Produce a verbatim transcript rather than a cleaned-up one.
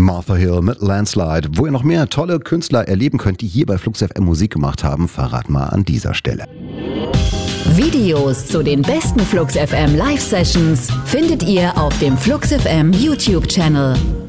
Martha Hill mit Landslide. Wo ihr noch mehr tolle Künstler erleben könnt, die hier bei Flux F M Musik gemacht haben, verrat mal an dieser Stelle. Videos zu den besten Flux F M Live-Sessions findet ihr auf dem Flux F M YouTube-Channel.